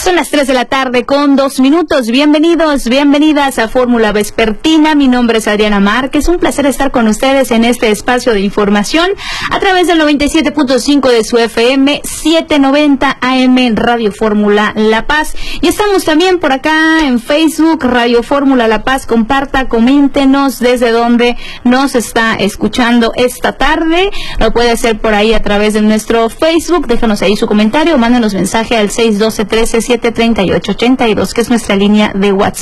Son las 3 de la tarde con 2 minutos. Bienvenidos, bienvenidas a Fórmula Vespertina. Mi nombre es Adriana Márquez. Un placer estar con ustedes en este espacio de información a través del 97.5 de su FM, 790 AM Radio Fórmula La Paz. Y estamos también por acá en Facebook, Radio Fórmula La Paz. Comparta, coméntenos desde dónde nos está escuchando esta tarde. Lo puede hacer por ahí a través de nuestro Facebook. Déjanos ahí su comentario o mándanos mensaje al 612-13-738-82, que es nuestra línea de WhatsApp.